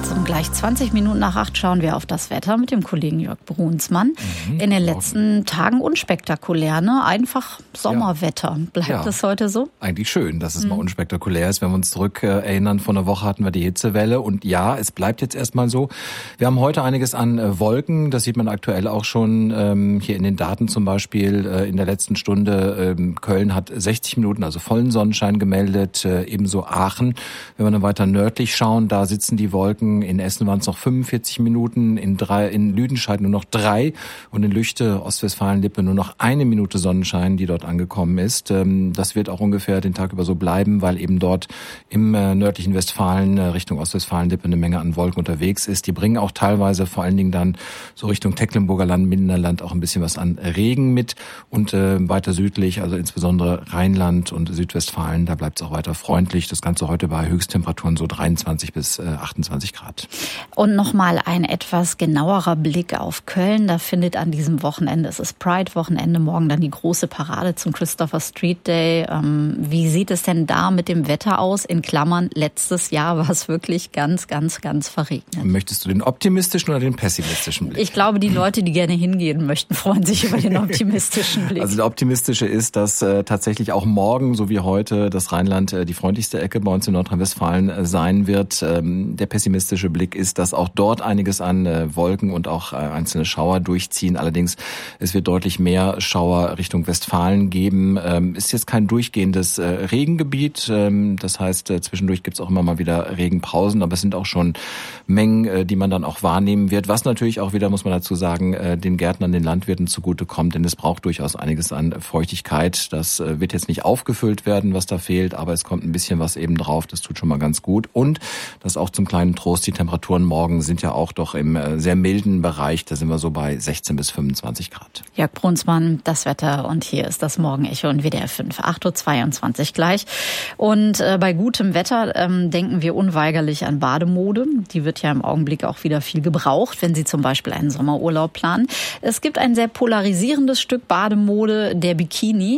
Jetzt um gleich 20 Minuten nach 8 schauen wir auf das Wetter mit dem Kollegen Jörg Brunsmann. In den letzten Tagen unspektakulär, ne? Einfach Sommerwetter. Bleibt das heute so? Eigentlich schön, dass es mal unspektakulär ist. Wenn wir uns zurück erinnern, vor einer Woche hatten wir die Hitzewelle und ja, es bleibt jetzt erstmal so. Wir haben heute einiges an Wolken, das sieht man aktuell auch schon hier in den Daten zum Beispiel. In der letzten Stunde Köln hat 60 Minuten, also vollen Sonnenschein gemeldet, ebenso Aachen. Wenn wir dann weiter nördlich schauen, da sitzen die Wolken. In Essen waren es noch 45 Minuten, in Lüdenscheid nur noch 3 und in Lüchte, Ostwestfalen-Lippe nur noch 1 Minute Sonnenschein, die dort angekommen ist. Das wird auch ungefähr den Tag über so bleiben, weil eben dort im nördlichen Westfalen Richtung Ostwestfalen-Lippe eine Menge an Wolken unterwegs ist. Die bringen auch teilweise vor allen Dingen dann so Richtung Tecklenburger Land, Mindenland auch ein bisschen was an Regen mit und weiter südlich, also insbesondere Rheinland und Südwestfalen, da bleibt es auch weiter freundlich. Das Ganze heute bei Höchsttemperaturen so 23 bis 28 Grad. Und nochmal ein etwas genauerer Blick auf Köln. Da findet an diesem Wochenende, es ist Pride-Wochenende, morgen dann die große Parade zum Christopher Street Day. Wie sieht es denn da mit dem Wetter aus? In Klammern, letztes Jahr war es wirklich ganz, ganz, ganz verregnet. Möchtest du den optimistischen oder den pessimistischen Blick? Ich glaube, die Leute, die gerne hingehen möchten, freuen sich über den optimistischen Blick. Also der optimistische ist, dass tatsächlich auch morgen, so wie heute, das Rheinland die freundlichste Ecke bei uns in Nordrhein-Westfalen sein wird. Der pessimistische Blick ist, dass auch dort einiges an Wolken und auch einzelne Schauer durchziehen. Allerdings, es wird deutlich mehr Schauer Richtung Westfalen geben. Ist jetzt kein durchgehendes Regengebiet. Das heißt, zwischendurch gibt es auch immer mal wieder Regenpausen, aber es sind auch schon Mengen, die man dann auch wahrnehmen wird. Was natürlich auch wieder, muss man dazu sagen, den Gärtnern, den Landwirten zugutekommt, denn es braucht durchaus einiges an Feuchtigkeit. Das wird jetzt nicht aufgefüllt werden, was da fehlt, aber es kommt ein bisschen was eben drauf. Das tut schon mal ganz gut. Und das auch zum kleinen Trost, die Temperaturen morgen sind ja auch doch im sehr milden Bereich. Da sind wir so bei 16 bis 25 Grad. Jörg Brunsmann, das Wetter und hier ist das Morgenecho und WDR 5, 8.22 Uhr gleich. Und bei gutem Wetter denken wir unweigerlich an Bademode. Die wird ja im Augenblick auch wieder viel gebraucht, wenn Sie zum Beispiel einen Sommerurlaub planen. Es gibt ein sehr polarisierendes Stück Bademode, der Bikini.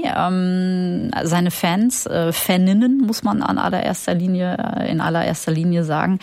Seine Fans, Faninnen, muss man in allererster Linie sagen,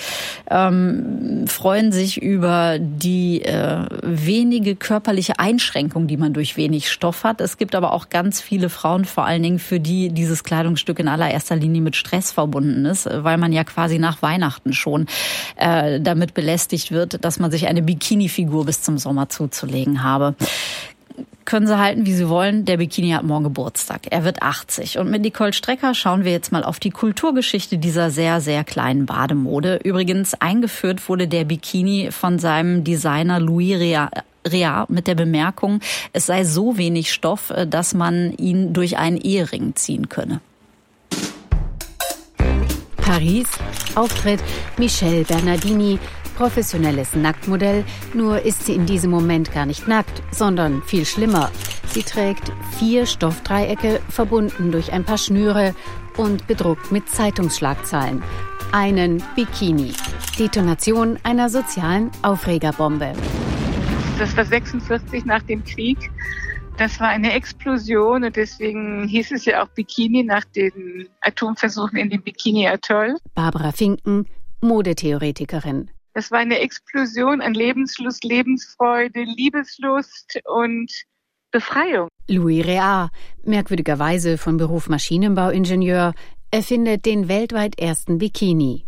freuen sich über die wenige körperliche Einschränkung, die man durch wenig Stoff hat. Es gibt aber auch ganz viele Frauen, vor allen Dingen für die dieses Kleidungsstück in allererster Linie mit Stress verbunden ist, weil man ja quasi nach Weihnachten schon damit belästigt wird, dass man sich eine Bikini-Figur bis zum Sommer zuzulegen habe. Können Sie halten, wie Sie wollen. Der Bikini hat morgen Geburtstag. Er wird 80. Und mit Nicole Strecker schauen wir jetzt mal auf die Kulturgeschichte dieser sehr, sehr kleinen Bademode. Übrigens eingeführt wurde der Bikini von seinem Designer Louis Réard mit der Bemerkung, es sei so wenig Stoff, dass man ihn durch einen Ehering ziehen könne. Paris, Auftritt Michelle Bernardini, professionelles Nacktmodell, nur ist sie in diesem Moment gar nicht nackt, sondern viel schlimmer. Sie trägt 4 Stoffdreiecke, verbunden durch ein paar Schnüre und bedruckt mit Zeitungsschlagzeilen. Einen Bikini. Detonation einer sozialen Aufregerbombe. Das war 46 nach dem Krieg. Das war eine Explosion und deswegen hieß es ja auch Bikini nach den Atomversuchen in dem Bikini-Atoll. Barbara Finken, Modetheoretikerin. Das war eine Explosion an Lebenslust, Lebensfreude, Liebeslust und Befreiung. Louis Réard, merkwürdigerweise von Beruf Maschinenbauingenieur, erfindet den weltweit ersten Bikini.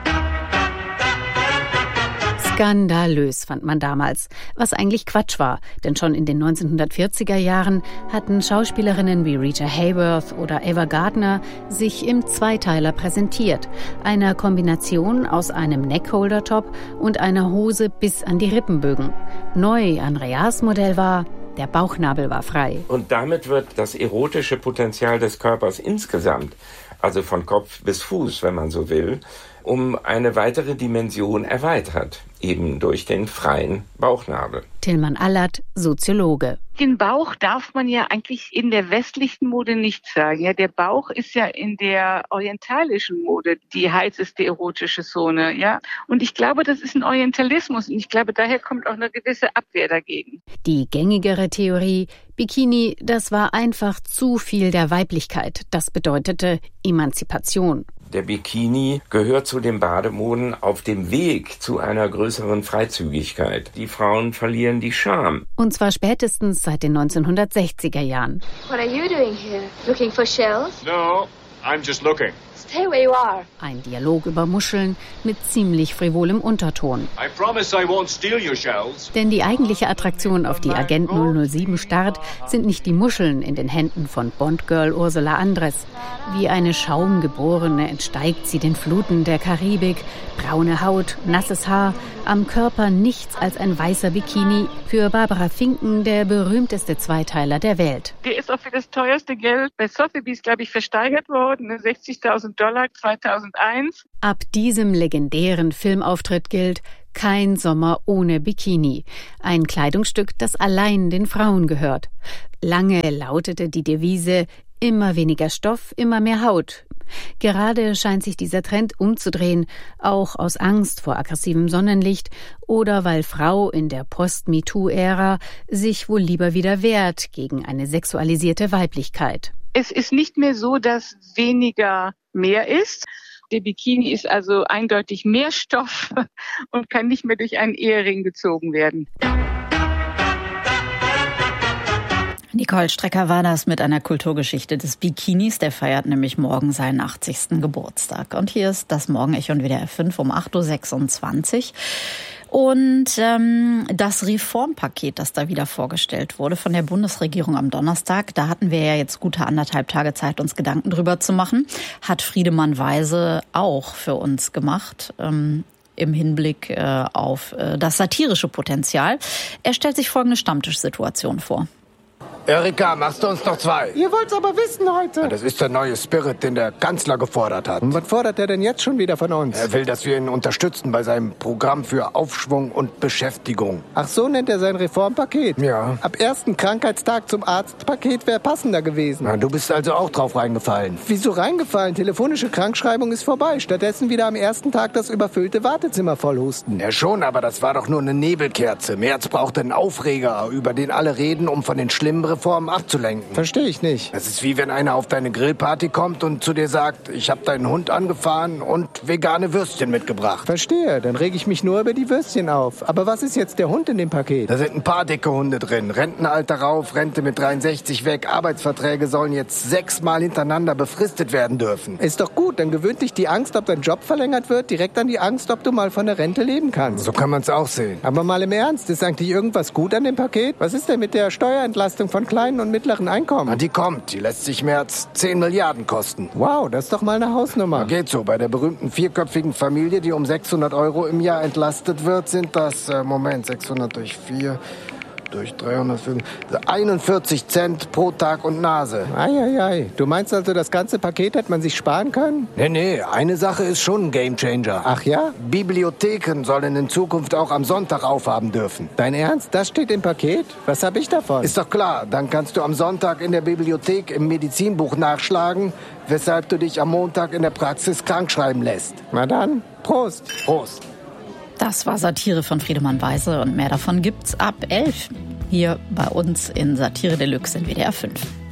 Skandalös fand man damals, was eigentlich Quatsch war, denn schon in den 1940er Jahren hatten Schauspielerinnen wie Rita Hayworth oder Ava Gardner sich im Zweiteiler präsentiert, einer Kombination aus einem Neckholder-Top und einer Hose bis an die Rippenbögen. Neu an Réards Modell war, der Bauchnabel war frei. Und damit wird das erotische Potenzial des Körpers insgesamt, also von Kopf bis Fuß, wenn man so will, um eine weitere Dimension erweitert, eben durch den freien Bauchnabel. Tilman Allert, Soziologe. Den Bauch darf man ja eigentlich in der westlichen Mode nicht sagen. Ja, der Bauch ist ja in der orientalischen Mode die heißeste erotische Zone. Ja, und ich glaube, das ist ein Orientalismus. Und ich glaube, daher kommt auch eine gewisse Abwehr dagegen. Die gängigere Theorie, Bikini, das war einfach zu viel der Weiblichkeit. Das bedeutete Emanzipation. Der Bikini gehört zu den Bademoden auf dem Weg zu einer größeren Freizügigkeit. Die Frauen verlieren die Scham. Und zwar spätestens seit den 1960er Jahren. What are you doing here? Looking for shells? No, I'm just looking. Stay where you are. Ein Dialog über Muscheln mit ziemlich frivolem Unterton. I promise I won't steal your shells. Denn die eigentliche Attraktion, auf die Agent 007 starrt, sind nicht die Muscheln in den Händen von Bond-Girl Ursula Andress. Wie eine Schaumgeborene entsteigt sie den Fluten der Karibik. Braune Haut, nasses Haar, am Körper nichts als ein weißer Bikini. Für Barbara Finken der berühmteste Zweiteiler der Welt. Der ist auch für das teuerste Geld bei Sotheby's, glaube ich, versteigert worden. $60.000 2001. Ab diesem legendären Filmauftritt gilt: kein Sommer ohne Bikini. Ein Kleidungsstück, das allein den Frauen gehört. Lange lautete die Devise: immer weniger Stoff, immer mehr Haut. Gerade scheint sich dieser Trend umzudrehen, auch aus Angst vor aggressivem Sonnenlicht oder weil Frau in der Post-MeToo-Ära sich wohl lieber wieder wehrt gegen eine sexualisierte Weiblichkeit. Es ist nicht mehr so, dass weniger mehr ist. Der Bikini ist also eindeutig mehr Stoff und kann nicht mehr durch einen Ehering gezogen werden. Nicole Strecker war das mit einer Kulturgeschichte des Bikinis. Der feiert nämlich morgen seinen 80. Geburtstag. Und hier ist das Morgenecho und WDR 5 um 8.26 Uhr. Und das Reformpaket, das da wieder vorgestellt wurde von der Bundesregierung am Donnerstag, da hatten wir ja jetzt gute 1,5 Tage Zeit, uns Gedanken drüber zu machen. Hat Friedemann Weise auch für uns gemacht. Im Hinblick auf das satirische Potenzial. Er stellt sich folgende Stammtischsituation vor. Erika, machst du uns noch 2? Ihr wollt's aber wissen heute. Ja, das ist der neue Spirit, den der Kanzler gefordert hat. Und was fordert er denn jetzt schon wieder von uns? Er will, dass wir ihn unterstützen bei seinem Programm für Aufschwung und Beschäftigung. Ach, so nennt er sein Reformpaket? Ja. Ab ersten Krankheitstag zum Arztpaket wäre passender gewesen. Na, du bist also auch drauf reingefallen. Wieso reingefallen? Telefonische Krankschreibung ist vorbei. Stattdessen wieder am ersten Tag das überfüllte Wartezimmer vollhusten. Ja schon, aber das war doch nur eine Nebelkerze. Merz brauchte einen Aufreger, über den alle reden, um von den schlimmen Reformen abzulenken. Verstehe ich nicht. Das ist wie wenn einer auf deine Grillparty kommt und zu dir sagt, ich habe deinen Hund angefahren und vegane Würstchen mitgebracht. Verstehe, dann rege ich mich nur über die Würstchen auf. Aber was ist jetzt der Hund in dem Paket? Da sind ein paar dicke Hunde drin. Rentenalter rauf, Rente mit 63 weg. Arbeitsverträge sollen jetzt 6-mal hintereinander befristet werden dürfen. Ist doch gut, dann gewöhnt dich die Angst, ob dein Job verlängert wird, direkt an die Angst, ob du mal von der Rente leben kannst. So kann man es auch sehen. Aber mal im Ernst, ist eigentlich irgendwas gut an dem Paket? Was ist denn mit der Steuerentlastung von kleinen und mittleren Einkommen? Na, die kommt. Die lässt sich mehr als 10 Milliarden kosten. Wow, das ist doch mal eine Hausnummer. Na, geht so. Bei der berühmten 4-köpfigen Familie, die um 600 € im Jahr entlastet wird, sind das, 600 durch 4... durch 305, 41 Cent pro Tag und Nase. Eieiei. Du meinst also, das ganze Paket hätte man sich sparen können? Nee, eine Sache ist schon ein Gamechanger. Ach ja? Bibliotheken sollen in Zukunft auch am Sonntag aufhaben dürfen. Dein Ernst? Das steht im Paket? Was hab ich davon? Ist doch klar. Dann kannst du am Sonntag in der Bibliothek im Medizinbuch nachschlagen, weshalb du dich am Montag in der Praxis krankschreiben lässt. Na dann, Prost. Prost. Das war Satire von Friedemann Weise und mehr davon gibt's ab 11 hier bei uns in Satire Deluxe in WDR 5.